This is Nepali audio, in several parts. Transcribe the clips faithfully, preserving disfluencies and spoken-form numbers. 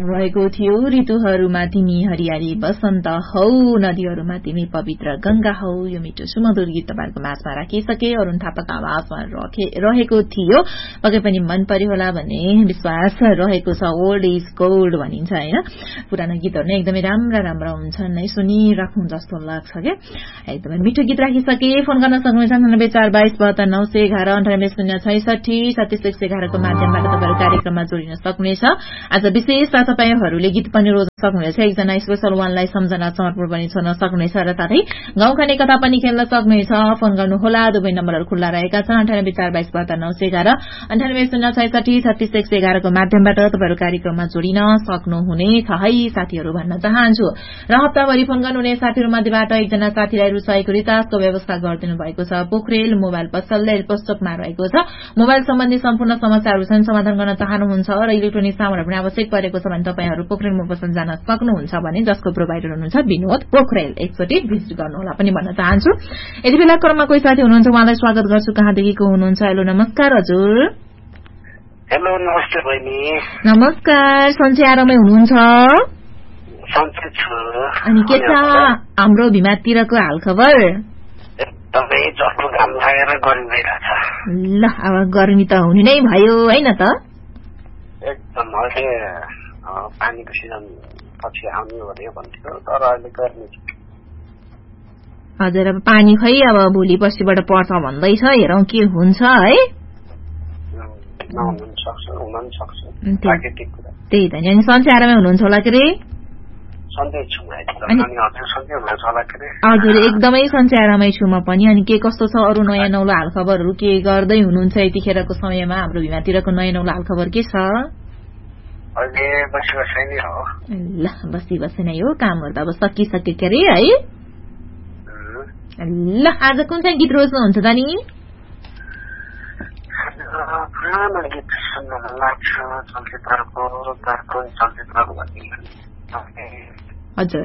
रहेको थियो ऋतुहरूमा तिमी हरियाली बसन्त हौ नदीहरूमा तिमी पवित्र गंगा हौ यो मिठो सुमधुर गीत तपाईहरुको माझमा राखिसके अरुण थापाको आवाजमा रहेको थियो पक्कै पनि मन पर्यो होला भन्ने विश्वास रहेको छ ओल्ड इज गोल्ड भनिन्छ हैन पुरानो गीतहरु नै एकदमै राम्रा राम्रा हुन्छन् नै सुनिराख्नु जस्तो लाग्छ के एकदमै मिठो गीत राखिसके फोन गर्न सक्नुहुन्छ नब्बे चार बाइस बहत्तर नौ सय एघार अन्ठानब्बे शून्य छैसठी सत्तीस एक सय एघार को माध्यमबाट तपाईहरु कार्यक्रममा जोडिन सक्नुहुनेछ आज विशेष तपाईहरुले गीत पनि रोज्न सक्नुहुनेछ एकजना स्पेशल वानलाई सम्झना समर्पण पनि गर्न सक्नुहुनेछ र साथै गाउँखाने कथा पनि खेल्न सक्नुहुनेछ फोन गर्नु होला दुवै नम्बरहरु खुल्ला रहेका छन् अन्ठानब्बे चार बाइस बहत्तर नौ सय एघार अन्ठानब्बे शून्य छैसठी छत्तीस एक सय एघार को माध्यमबाट तपाईहरु कार्यक्रममा जोडिन सक्नुहुनेछ है साथीहरु भन्न चाहन्छु र हप्ताभरि फोन गर्नुहुने साथीहरु मध्येबाट एकजना साथीलाई रुचाएको रिचार्जको व्यवस्था गरिदिनु भएको छ पोखरेल मोबाइल पसलले पोस्टकमा रहेको छ मोबाइल सम्बन्धी सम्पूर्ण समस्याहरु छन् समाधान गर्न चाहनुहुन्छ र इलेक्ट्रोनिक सामानहरु पनि आवश्यक परेको छ भने तपाईहरु पोखरेल मोबाइल पसल जान सक्नुहुन्छ भने जसको प्रोवाइडर हुनुहुन्छ विनोद पोखरेल एकचोटी भिजिट गर्नुहोला पनि भन्न चाहन्छु यति बेला क्रममा कोही साथी हुनुहुन्छ उहाँलाई स्वागत गर्छु कहाँदेखिको हुनुहुन्छ हेलो नमस्कार हजुर हेलो नमस्ते बहिनी नमस्कार सन्चै आरामै हुनुहुन्छ सन्चै छु अनि के छ हाम्रो भिमातिरको हालखबर एकदमै जस्तो घाम लागेर गर्मी भइरहेछ ल अब गर्मी त हुने नै भयो हैन त एकदम अहिले पानीको सिजन पछि आउने हो रे भन्थ्यो तर अहिले गर्मी हजुर अब पानी खै अब भोलि पर्सिबाट पर्छ भन्दैछ हेरौं के हुन्छ है नहुन सक्छ हुन पनि सक्छ प्राकृतिक कुरा त्यही त नि अनि सन्चै आरामै हुनुहुन्छ होला के रे सन्चै छु अनि हजुर सन्चै हुनुहुन्छ होला के रे हजुर एकदमै सन्चै आरामै छु म पनि अनि के कस्तो छ अरु नयाँ नौलो हालखबरहरु के गर्दै हुनुहुन्छ यतिखेरको समयमा हाम्रो भिमातिरको नयाँ नौलो हालखबर के छ अहिले बसी बसी नै हो ल बसी बसी नै हो काम गर्दा अब सकिसके के रे है ल आज कुन चाहिँ गीत रोज्नुहुन्छ त नि पुरानो गीत सुन्न मन लाग्छ चलचित्रको कार्टुन चलचित्रको भन्ने हजुर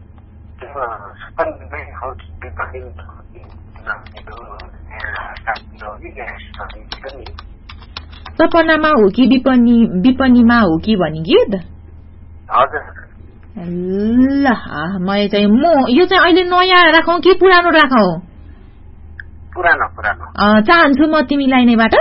सपनामा हो कि विपनी विपनीमा हो कि भनी गीत हजुर ल मैले चाहिँ म यो चाहिँ अहिले नयाँ राखौं कि पुरानो राखौं पुरानो पुरानो चाहन्छु म तिमीलाई नैबाट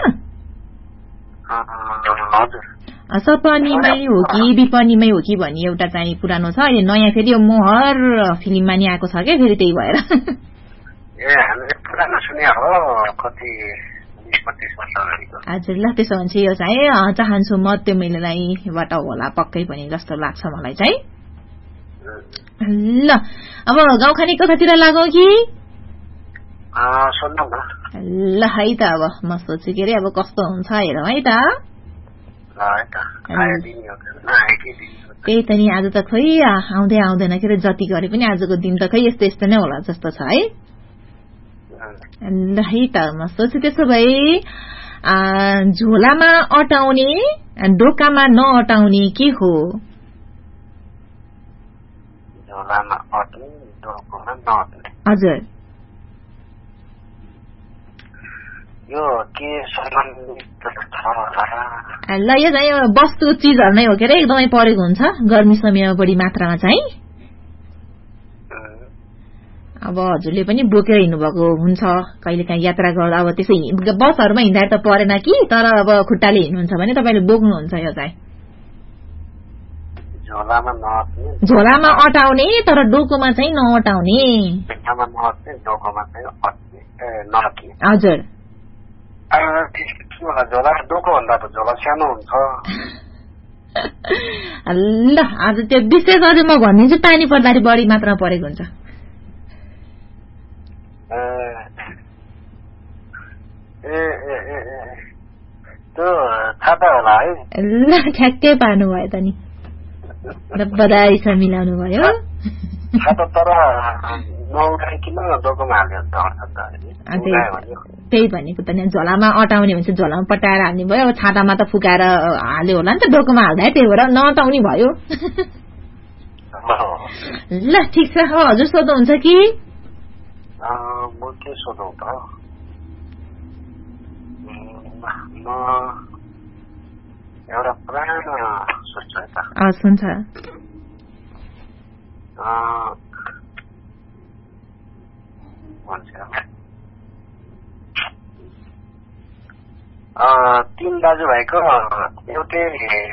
हजुर सपनीमै हो कि विपनीमै हो कि भनी एउटा चाहिँ पुरानो छ अहिले नयाँ फेरि यो मोहर फिल्ममा नि आएको छ क्या फेरि त्यही भएर ए हामीले पुरानो सुने हो कति बीस पच्चीस वर्ष अगाडिको हजुर ल त्यसो भने चाहिँ यो चाहिँ चाहन्छु म त्यो मेलेलाईबाट होला पक्कै पनि जस्तो लाग्छ मलाई चाहिँ ल अब गाउँखाने कतातिर लागौ कि ल है त अब म सोच्छु के अरे अब कस्तो हुन्छ हेरौँ है त त्यही त नि आज त खै आउँदै आउँदैन के अरे जति गरे पनि आजको दिन त खै यस्तो यस्तो नै होला जस्तो छ है ल है त म सोच्छु त्यसो भए झोलामा अटाउने डोकामा नअटाउने के हो हजुर यो के ल यो चाहिँ वस्तु चिजहरु नै हो के अरे एकदमै परेको हुन्छ गर्मी समयमा बढी मात्रामा चाहिँ अब हजुरले पनि बोकेर हिँड्नुभएको हुन्छ कहिलेकाहीँ यात्रा गर्दा अब त्यसै बसहरुमा हिँड्दा त परेन कि तर अब खुट्टाले हिँड्नुहुन्छ भने तपाईले बोक्नुहुन्छ यो चाहिँ झोलामा अटाउने तर डोकोमा चाहिँ नअटाउने हजुर झोला डोको भन्दा त झोला सानो हुन्छ ल आज त्यो विशेष अझै म भनिदिन्छु पानी पर्दाखेरि बढी मात्रामा परेको हुन्छ ल ठ्याक्कै पार्नु भयो त नि बधाई छ मिलाउनु भयो त्यही भनेको त नि झोलामा अटाउने हुन्छ झोलामा पटाएर हाल्ने भयो अब छातामा त फुकाएर हाल्यो होला नि त डोकोमा हाल्दा त्यही भएर नअटाउने भयो ल ठिक छ हजुर सोध्नुहुन्छ कि हस् हुन्छ तीन दाजुभाइको एउटै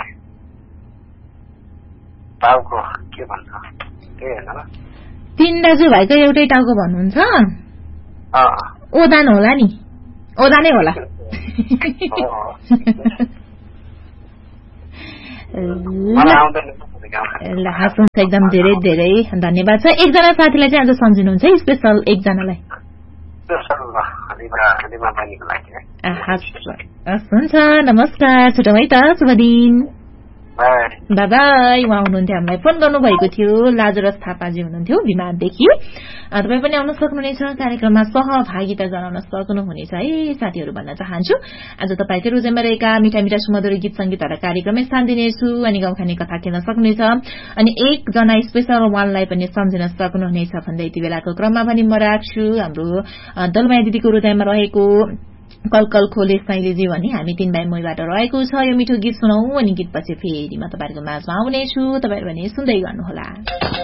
टाउको के भन्छ त्यही होइन र तीन दाजुभाइको एउटै टाउको भन्नुहुन्छ ओदान होला नि ओदानै होला ल हस् हुन्छ एकदम धेरै धेरै धन्यवाद छ एकजना साथीलाई चाहिँ आज सम्झिनुहुन्छ है स्पेसल एकजनालाई हस् हुन्छ नमस्कार छुटौँ है त शुभ दिन बाई बाई उहाँ हुनुहुन्थ्यो हामीलाई फोन गर्नुभएको थियो लाजरस थापाजी हुनुहुन्थ्यो विमानदेखि तपाईँ पनि आउन सक्नुहुनेछ कार्यक्रममा सहभागिता जनाउन सक्नुहुनेछ है साथीहरू भन्न चाहन्छु आज तपाईँकै रोजेमा रहेका मिठा मिठा सुमधुर गीत संगीतहरूलाई कार्यक्रममा स्थान दिनेछु अनि गाउँखाने कथा खेल्न सक्नुहुनेछ अनि एकजना स्पेशल वानलाई पनि सम्झिन सक्नुहुनेछ भन्दै यति बेलाको क्रममा पनि म राख्छु हाम्रो दलमाया दिदीको हृदयमा रहेको कलकल खोले शैलीजी भने हामी तीन भाइ मोहीबाट रहेको छ यो मिठो गीत सुनौ अनि गीतपछि फेरि म तपाईँहरूको माझमा आउनेछु तपाईँहरू भने सुन्दै गर्नुहोला।